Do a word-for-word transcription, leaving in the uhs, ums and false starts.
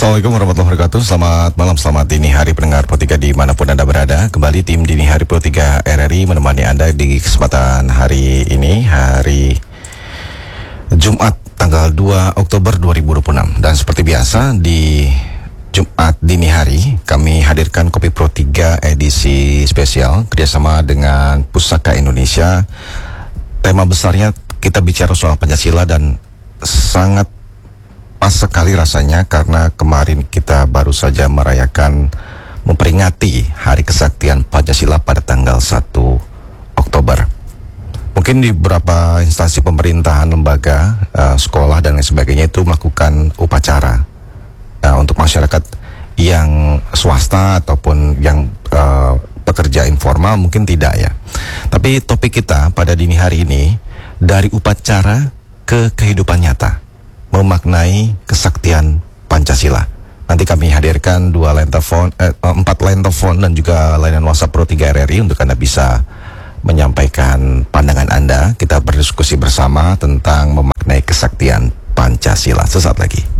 Assalamualaikum warahmatullahi wabarakatuh. Selamat malam, selamat dini hari pendengar Pro tiga dimanapun Anda berada. Kembali tim Dini Hari Pro tiga R R I menemani Anda di kesempatan hari ini, hari Jumat tanggal dua Oktober dua ribu dua puluh enam. Dan seperti biasa di Jumat dini hari kami hadirkan Kopi Pro tiga edisi spesial kerjasama dengan Pusaka Indonesia. Tema besarnya kita bicara soal Pancasila dan sangat pas sekali rasanya karena kemarin kita baru saja merayakan memperingati Hari Kesaktian Pancasila pada tanggal satu Oktober. Mungkin di beberapa instansi pemerintahan, lembaga, uh, sekolah dan lain sebagainya itu melakukan upacara. Nah, untuk masyarakat yang swasta ataupun yang uh, pekerja informal mungkin tidak ya. Tapi topik kita pada dini hari ini dari upacara ke kehidupan nyata, memaknai kesaktian Pancasila. Nanti kami hadirkan dua line telepon, eh, empat line telepon dan juga layanan WhatsApp Pro tiga R R I untuk Anda bisa menyampaikan pandangan Anda. Kita berdiskusi bersama tentang memaknai kesaktian Pancasila. Sesaat lagi.